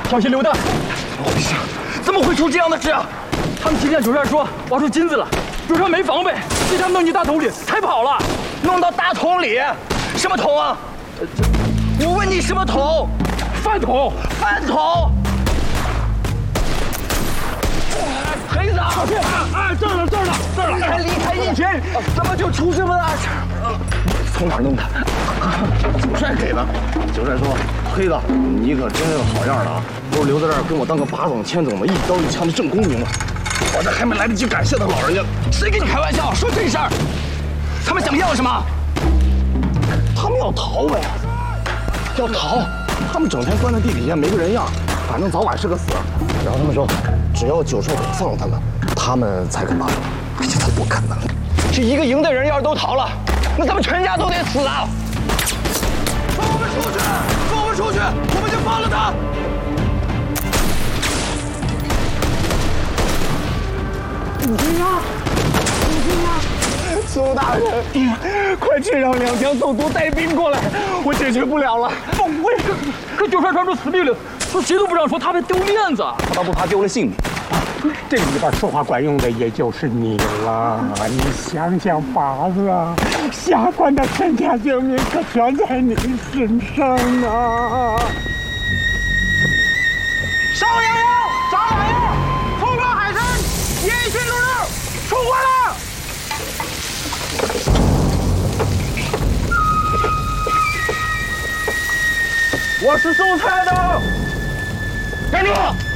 挑衅榴弹。 怎么回事？怎么会出这样的事啊？ 他们听见主帅说挖出金子了，主帅没防备，被他们弄进大桶里，才跑了。 弄到大桶里？什么桶啊？我问你什么桶？ 饭桶。 饭桶。黑子， 哎，这儿呢， 离开一群，怎么就出这么大事？从哪儿弄的？ 主帅给的。主帅说：“黑子，你可真是个好样的啊！不是留在这儿跟我当个把总、千总的，一刀一枪的正公民了。我这还没来得及感谢他老人家， 谁跟你开玩笑？说这事儿，他们想要什么？ 他们要逃呗，要逃。他们整天关在地底下，没个人样，反正早晚是个死。然后他们说，只要九少给放了他们，他们才肯罢手。哎呀，他不可能！ 这一个营的人要是都逃了，那咱们全家都得死啊！放我们出去！放我们出去！我们就放了他！ 武军呀！苏大人，快去让两江总督带兵过来，我解决不了了。 不会，可九帅传出死命令，说谁都不让说，他怕丢面子。 他倒不怕丢了性命。 这里边说话管用的也就是你了。你想想法子啊，下官的天下性命可全在你身上啊！ 邵阳阳、张老爷，冲撞海参，一群入肉，出关了！我是送菜的，给你。